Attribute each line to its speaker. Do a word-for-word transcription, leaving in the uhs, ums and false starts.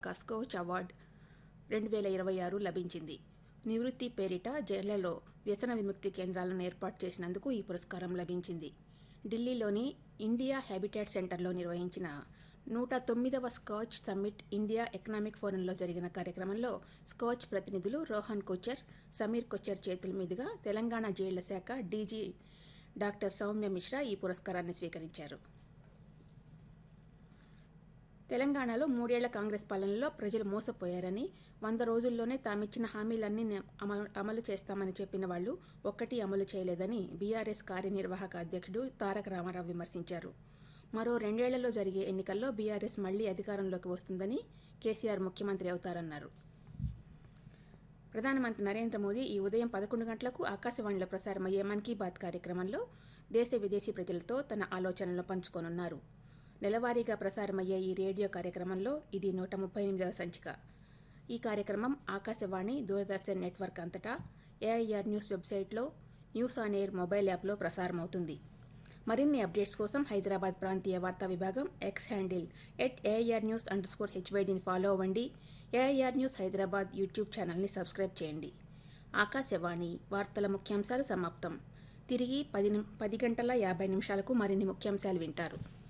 Speaker 1: కస్కోచ్ award రెండు వేల ఇరవై ఆరు లభించింది. నివృత్తి పేరిట జైళ్లలో వ్యసన విముక్తి కేంద్రాలను ఏర్పాటు చేసినందుకు ఈ పురస్కారం లభించింది. ఢిల్లీలోని ఇండియా హ్యాబిటాట్ సెంటర్లో నిర్వహించిన నూట తొమ్మిదవ స్కాచ్ సమ్మిట్ ఇండియా ఎకనామిక్ ఫోరంలో జరిగిన కార్యక్రమంలో స్కాచ్ ప్రతినిధులు రోహన్ కొచ్చర్, సమీర్ కొచ్చర్ చేతుల మీదుగా తెలంగాణ జైళ్ల శాఖ డీజీ డాక్టర్ సౌమ్య మిశ్రా ఈ పురస్కారాన్ని స్వీకరించారు. తెలంగాణలో మూడేళ్ల కాంగ్రెస్ పాలనలో ప్రజలు మోసపోయారని, వంద రోజుల్లోనే తామిచ్చిన హామీలన్నీ అమలు అమలు చేస్తామని చెప్పిన వాళ్లు ఒక్కటీ అమలు చేయలేదని బీఆర్ఎస్ కార్యనిర్వాహక అధ్యక్షుడు తారక రామారావు విమర్శించారు. మరో రెండేళ్లలో జరిగే ఎన్నికల్లో బీఆర్ఎస్ మళ్లీ అధికారంలోకి వస్తుందని, కేసీఆర్ ముఖ్యమంత్రి అవుతారన్నారు. ప్రధానమంత్రి నరేంద్ర మోదీ ఈ ఉదయం పదకొండు గంటలకు ఆకాశవాణిలో ప్రసారమయ్యే మన్ కీ బాత్ కార్యక్రమంలో దేశ విదేశీ ప్రజలతో తన ఆలోచనలను పంచుకోనున్నారు. నెలవారీగా ప్రసారమయ్యే ఈ రేడియో కార్యక్రమంలో ఇది నూట ముప్పై ఎనిమిదవ సంచిక. ఈ కార్యక్రమం ఆకాశవాణి, దూరదర్శన్ నెట్వర్క్ అంతటా, ఏఐఆర్ న్యూస్ వెబ్సైట్లో, న్యూస్ ఆన్ ఎయిర్ మొబైల్ యాప్లో ప్రసారమవుతుంది. మరిన్ని అప్డేట్స్ కోసం హైదరాబాద్ ప్రాంతీయ వార్తా విభాగం X handle at AIR news under score హెచ్వైడీని follow అవ్వండి. ఏఐఆర్ న్యూస్ హైదరాబాద్ యూట్యూబ్ ఛానల్ని సబ్స్క్రైబ్ చేయండి. ఆకాశవాణి వార్తల ముఖ్యాంశాలు సమాప్తం. తిరిగి పది పది గంటల యాభై నిమిషాలకు మరిన్ని ముఖ్యాంశాలు వింటారు.